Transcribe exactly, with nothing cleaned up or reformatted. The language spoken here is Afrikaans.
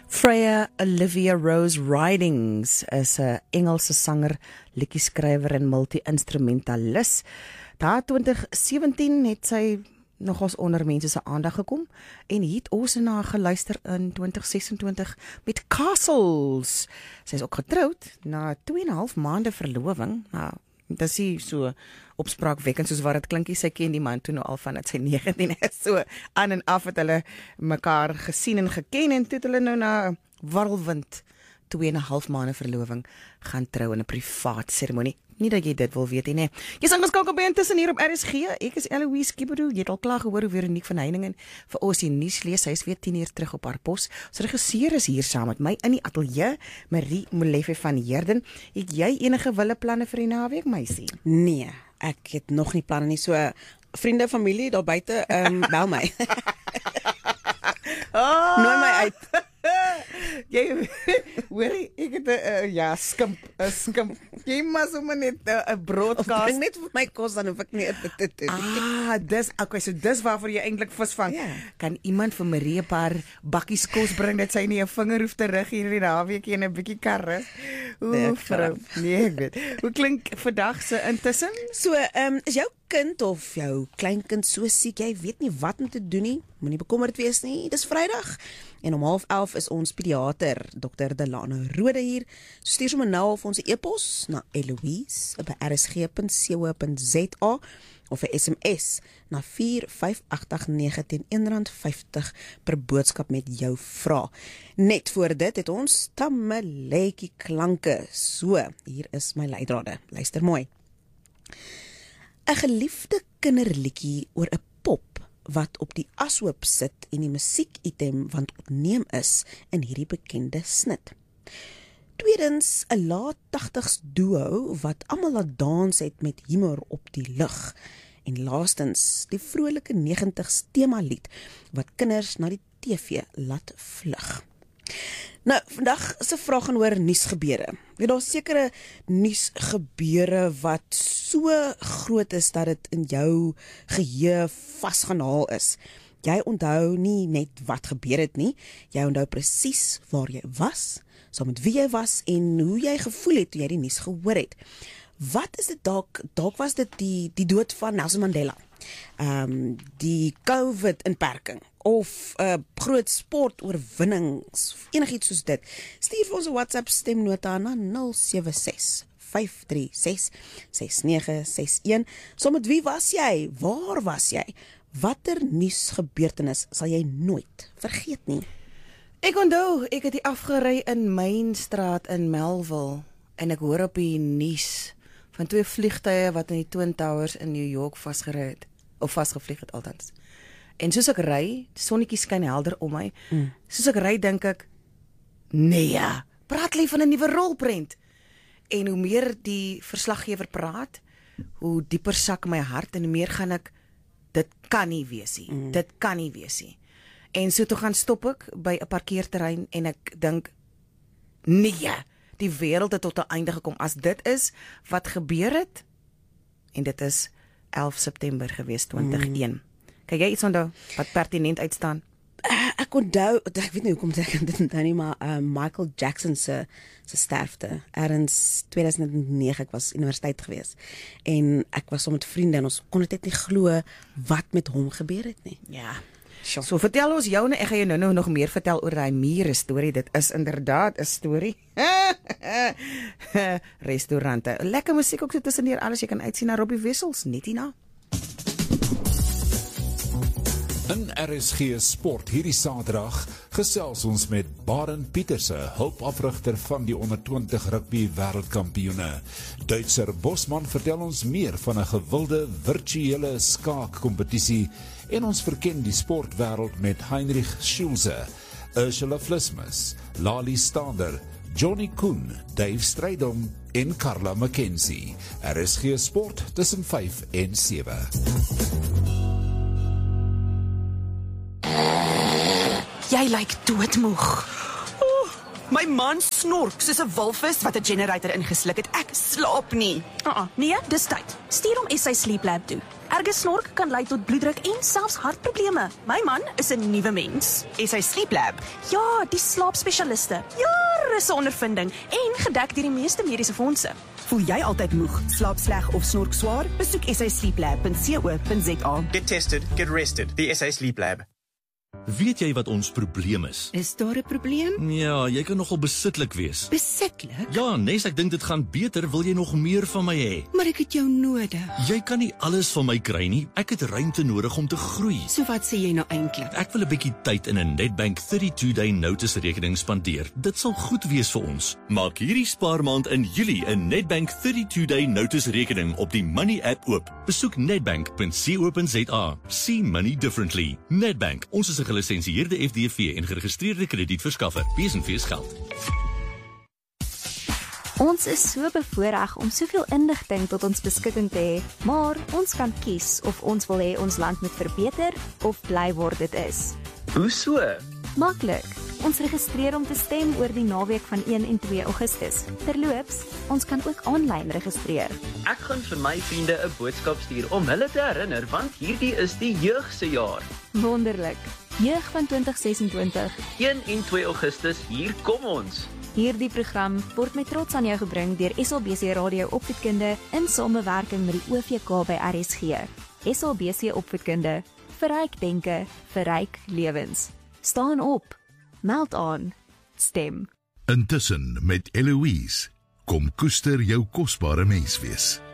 Freya Olivia Rose Ridings is 'n Engelse sanger, liedjie-skrywer en multi-instrumentalis. Daar twintig sewentien het sy nogals onder mense se aandag gekom en het ons na geluister in twintig sesentwintig met Castles. Sy is ook getroud na twee en 'n half maande verloving. Nou, dit is nie so opspraakwekkend soos wat dit klink. Sy ken die man toe nou al vanaf sy negentien is. So aan en af het hulle mekaar gesien en geken en toe het hulle nou na warrelwind twee en 'n half maande verloving gaan trou in 'n privaat seremonie. Nie dat jy dit wil weet nie, nee. Jy sal geskakel by intussen hier op R S G. Ek is Eloise Kibedu. Jy het al klaar gehoor hoe Veronique van Heiningen vir ons die nuus lees. Sy is weer tien uur terug op haar pos. Sy regisseur is hier saam met my in die ateljee, Marie Molefe van Heerden. Het jy enige wille planne vir die naweek, meisie? Nee, ek het nog nie planne nie. So vriende, familie daar buite, ehm um, bel my. Oh. Nooi my uit. Jy hoorie, ek het 'n uh, ja, skimp, 'n skimp. Jy maar sommer net 'n uh, broadcast. Bring net vir my kos dan hoef ek nie dit te doen. Ah, dis okay, so dis waarvoor jy eintlik visvang. Ja. Kan iemand vir Marie 'n paar bakkies kos bring dat sy nie 'n vinger hoef te rig hierdie naweek en 'n bietjie karre? Nee, Oef, vrou. Nee, ek weet. Hoe klink vandag se intussen? So, ehm um, is jou kind of jou kleinkind so siek, jy weet nie wat om te doen nie, moenie bekommerd wees nie, dis Vrydag. En om half elf is ons pediater, dokter Delano Rode hier. So stuur sommer nou of ons 'n e-pos na Eloise by r s g punt co punt z a of 'n S M S na vier vyf agt agt nege teen een rand vyftig per boodskap met jou vraag. Net voor dit het ons tammeletjie klanke. So, hier is my leidrade. Luister mooi. 'n Geliefde kinderliedjie oor 'n pop wat op die ashoop sit en die musiekitem wat opneem is in hierdie bekende snit. Tweedens, 'n laat tagtigs duo wat almal laat dans het met humor op die lug. En laastens, die vrolike negentigs temalied wat kinders na die T V laat vlug. Nou, vandag is 'n vraag gaan oor nuusgebeure. Weet daar sekere nuusgebeure wat so groot is dat dit in jou geheue vasgenaal is. Jy onthou nie net wat gebeur het nie, jy onthou presies waar jy was, saam met wie jy was en hoe jy gevoel het toe jy die nuus gehoor het. Wat is dit dalk? Dalk was dit die die dood van Nelson Mandela. Ehm um, die COVID-inperking of 'n uh, groot sportoorwinnings, enigiets soos dit. Stuur vir ons 'n WhatsApp stemnota na nul sewe ses vyf drie ses ses nege ses een. So met wie was jy? Waar was jy? Watter nuusgebeurtenis sal jy nooit vergeet nie? Ek onthou, ek het hier afgery in Mainstraat in Melville en ek hoor op die nuus van twee vliegtye wat in die Twin Towers in New York vasgery het, of vasgevlieg het altans. En soos ek ry, die sonnetjie skyn helder om my, mm. soos ek ry dink ek, nee, praat hulle van 'n nuwe rolprent. En hoe meer die verslaggewer praat, hoe dieper sak my hart en hoe meer gaan ek, dit kan nie wees nie, mm. dit kan nie wees nie. En so toe gaan stop ek by 'n parkeerterrein en ek dink, nee, die wêreld het tot 'n einde gekom. As dit is wat gebeur het, en dit is elf September gewees twintig een. Mm. Kan jy iets onthou wat pertinent uitstaan? Uh, ek onthou, ek weet nie hoekom ek dit onthou nie, maar uh, Michael Jackson se se sterfte, ergens tweeduisend nege, ek was universiteit gewees. En ek was saam met vriende en ons kon dit net nie glo wat met hom gebeur het nie. Ja. Sure. So vertel ons jou, ek gaan jou nou, nou nog meer vertel oor daai mure storie. Dit is inderdaad 'n storie. Restaurante. Lekker musiek ook so tussendeur alles. Jy kan uitsien na Robbie Wessels, net hierna. In R S G Sport hierdie Saterdag gesels ons met Barend Pieterse, hulpafrigter van die onder twintig rugby wêreldkampioene. Duitser Bosman vertel ons meer van 'n gewilde virtuele skaakkompetisie en ons verken die sportwêreld met Heinrich Schulze, Ursula Flismus, Lali Stander, Johnny Koen, Dave Strydom en Carla McKenzie. R S G Sport tussen vyf en sewe. Jy lyk doodmoeg. My man snork soos 'n walvis wat 'n generator ingesluk het. Ek slaap nie. Uh -uh, nee, dis tyd. Stuur hom S A Sleep Lab toe. Erge snork kan lei tot bloeddruk en selfs hartprobleme. My man is 'n nuwe mens. Is hy Sleep Lab? Ja, die slaapspesialiste. Jare se ondervinding en gedek deur die meeste mediese fondse. Voel jy altyd moeg, slaap sleg of snork swaar? Besoek s a sleep lab punt co punt z a. Get tested, get rested. The S A Sleep Lab. Weet jy wat ons probleem is? Is daar 'n probleem? Ja, jy kan nogal besitlik wees. Besitlik? Ja, Nes, ek dink dit gaan beter, wil jy nog meer van my hê? Maar ek het jou nodig. Jy kan nie alles van my kry nie. Ek het ruimte nodig om te groei. So wat sê jy nou eintlik? Ek wil 'n bietjie tyd in 'n Nedbank thirty-two day notice rekening spandeer. Dit sal goed wees vir ons. Maak hierdie spaarmaand in Julie 'n Nedbank thirty-two day notice rekening op die Money app oop. Besoek nedbank punt co punt z a. See money differently. Nedbank, ons is 'n gelisensieerde F D V en geregistreerde kredietverskaffer. Wees en wees geld. Ons is so bevoorreg om soveel inligting tot ons beskikking te hê, maar ons kan kies of ons wil hê ons land moet verbeter of bly waar dit is. Hoe so? Maklik. Ons registreer om te stem oor die naweek van een en twee Augustus. Terloops, ons kan ook aanlyn registreer. Ek gaan vir my vriende 'n boodskap stuur om hulle te herinner, want hierdie is die jeug se jaar. Wonderlik. Jeug van twenty twenty-two. een en twee Augustus, hier kom ons. Hierdie program word met trots aan jou gebring deur S A B C Radio Opvoedkunde in samewerking met die O V K by R S G. S A B C Opvoedkunde, verryk denke, verryk lewens. Staan op, meld aan, stem. Intussen met Eloise, kom koester jou kosbare menswees.